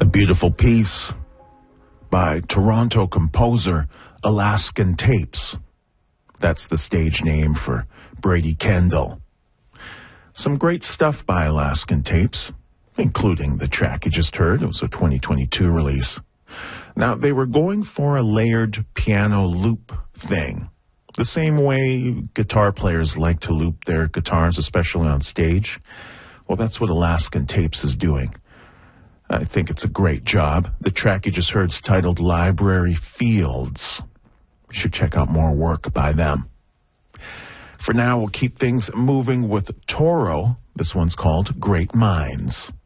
beautiful piece by Toronto composer Alaskan Tapes. That's the stage name for Brady Kendall. Some great stuff by Alaskan Tapes, including the track you just heard. It was a 2022 release. Now, they were going for a layered piano loop thing, the same way guitar players like to loop their guitars, especially on stage. Well, that's what Alaskan Tapes is doing. I think it's a great job. The track you just heard is titled Library Fields. You should check out more work by them. For now, we'll keep things moving with Toro. This one's called Great Minds.